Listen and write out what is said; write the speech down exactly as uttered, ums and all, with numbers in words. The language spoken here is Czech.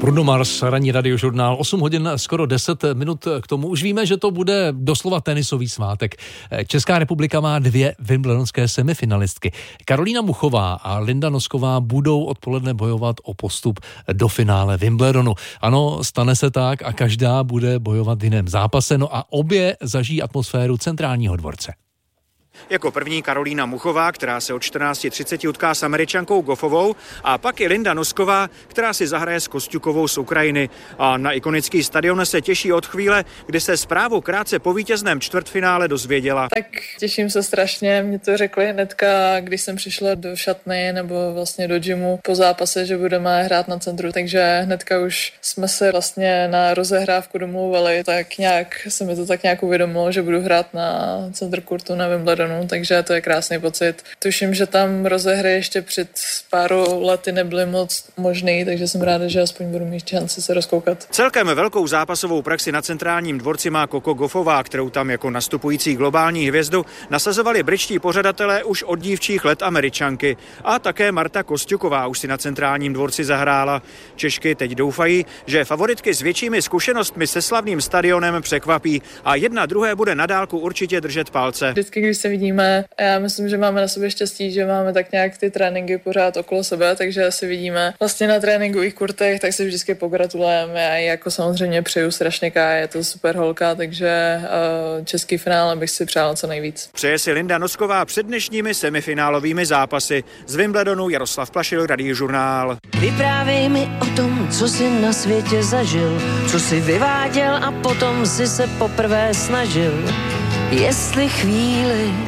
Bruno Mars, ranní radiožurnál, osm hodin skoro deset minut k tomu. Už víme, že to bude doslova tenisový svátek. Česká republika má dvě wimbledonské semifinalistky. Karolína Muchová a Linda Nosková budou odpoledne bojovat o postup do finále Wimbledonu. Ano, stane se tak a každá bude bojovat v jiném zápase, no a obě zažijí atmosféru centrálního dvorce. Jako první Karolína Muchová, která se od čtrnáct třicet utká s Američankou Goffovou, a pak i Linda Nosková, která si zahraje s Kosťukovou z Ukrajiny. A na ikonický stadion se těší od chvíle, kdy se zprávu krátce po vítězném čtvrtfinále dozvěděla. Tak těším se strašně, mě to řekli hnedka, když jsem přišla do šatny nebo vlastně do gymu po zápase, že budeme hrát na centru, takže hnedka už jsme se vlastně na rozehrávku domluvili, tak nějak se mi to tak nějak uvědomilo, že budu hrát na centru kurtu na Wimbledonu. Takže to je krásný pocit. Tuším, že tam rozehry ještě před pár lety nebyly moc možný, takže jsem ráda, že aspoň budu mít šanci se rozkoukat. Celkem velkou zápasovou praxi na centrálním dvorci má Coco Gauffová, kterou tam jako nastupující globální hvězdu nasazovali britští pořadatelé už od dívčích let Američanky. A také Marta Kosťuková už si na centrálním dvorci zahrála. Češky teď doufají, že favoritky s většími zkušenostmi se slavným stadionem překvapí a jedna druhé bude na dálku určitě držet palce. Vždycky, když se vidíme, já myslím, že máme na sobě štěstí, že máme tak nějak ty tréninky pořád okolo sebe, takže si vidíme vlastně na tréninkových kurtech, tak si vždycky pogratulujeme. Já jako samozřejmě přeju strašně Káje, je to super holka, takže uh, český finále bych si přála co nejvíc. Přeje si Linda Nosková před dnešními semifinálovými zápasy. Z Wimbledonu Jaroslav Plašil, Radiožurnál. Vyprávěj mi o tom, co jsi na světě zažil, co jsi vyváděl a potom si se poprvé snažil. Jestli chvíli